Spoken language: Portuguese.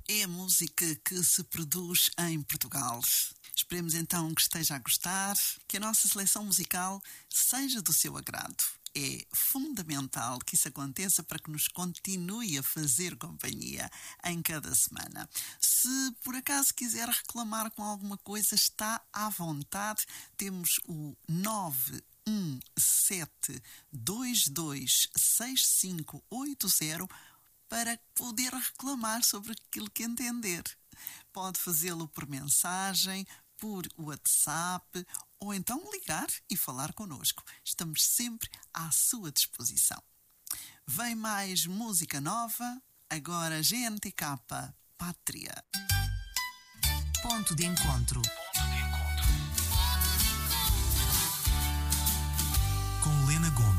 é a música que se produz em Portugal. Esperemos então que esteja a gostar, que a nossa seleção musical seja do seu agrado. É fundamental que isso aconteça para que nos continue a fazer companhia em cada semana. Se por acaso quiser reclamar com alguma coisa, está à vontade. Temos o 917226580 para poder reclamar sobre aquilo que entender. Pode fazê-lo por mensagem, por WhatsApp ou então ligar e falar connosco. Estamos sempre à sua disposição. Vem mais música nova, agora GNTK Pátria. Ponto de encontro. Com Lena Gomes.